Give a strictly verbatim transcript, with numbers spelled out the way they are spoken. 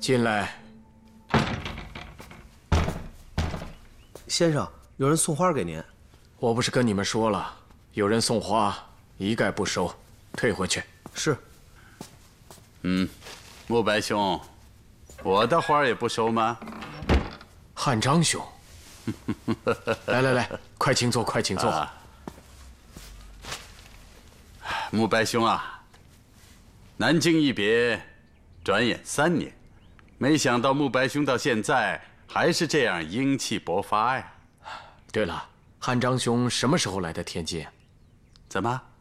进来。 先生，有人送花给您。 我不是跟你们说了，有人送花，一概不收，退回去。 是。 嗯，慕白兄，我的花也不收吗？ 汉章兄，来来来，快请坐，快请坐。啊、 慕白兄啊，南京一别，转眼三年，没想到慕白兄到现在还是这样英气勃发呀。 对了，汉章兄什么时候来的天津？ 怎么？